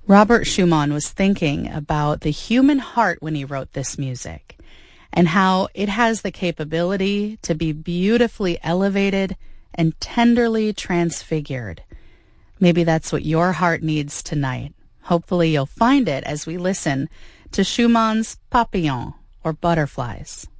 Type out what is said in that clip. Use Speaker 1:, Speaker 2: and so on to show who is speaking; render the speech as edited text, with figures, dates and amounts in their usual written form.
Speaker 1: Robert Schumann was thinking about the human heart when he wrote this music and how it has the capability to be beautifully elevated and tenderly transfigured. Maybe that's what your heart needs tonight. Hopefully you'll find it as we listen to Schumann's Papillons, or Butterflies.